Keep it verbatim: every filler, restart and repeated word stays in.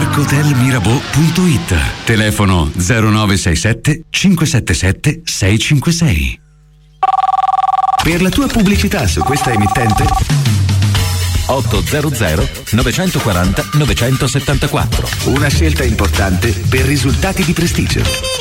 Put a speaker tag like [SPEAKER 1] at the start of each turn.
[SPEAKER 1] Parkhotel Mirabeau punto it. Telefono zero nove sei sette cinque sette sette sei cinque sei.
[SPEAKER 2] Per la tua pubblicità su questa emittente
[SPEAKER 3] ottocento novecentoquaranta novecentosettantaquattro.
[SPEAKER 2] Una scelta importante per risultati di prestigio.